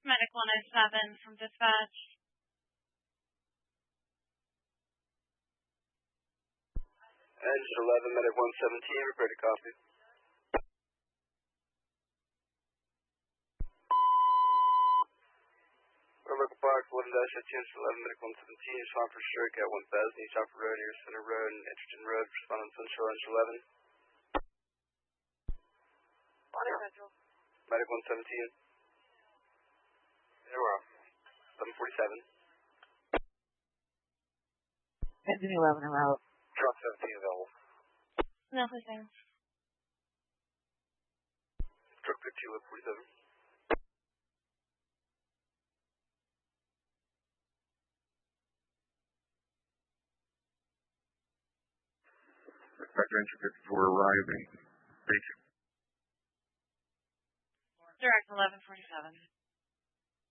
Medic 107 from dispatch. Engine 11, Medic 117, ready to copy. Local Park, 1-15, Medic 117, shot for Shirk at 1000, East Chopper Road, near Center Road and Edgerton Road, responding Central, Engine 11. Body Central. Medic 117. There we are. 1147. Engine 11 in route. Truck 17 available. No, Hussein. Truck 52, 47. Vector Engine 54 arriving. Station. Direct 1147.